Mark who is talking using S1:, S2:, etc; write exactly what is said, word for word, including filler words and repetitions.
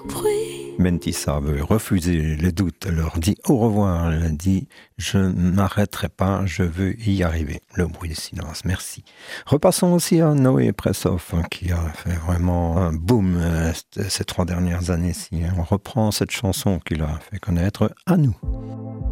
S1: bruit.
S2: Mentissa veut refuser le doute, elle leur dit au revoir, elle dit je ne m'arrêterai pas, je veux y arriver. Le bruit du silence, merci. Repassons aussi à Noé Pressoff hein, qui a fait vraiment un boom euh, ces trois dernières années-ci. On reprend cette chanson qu'il a fait connaître à nous.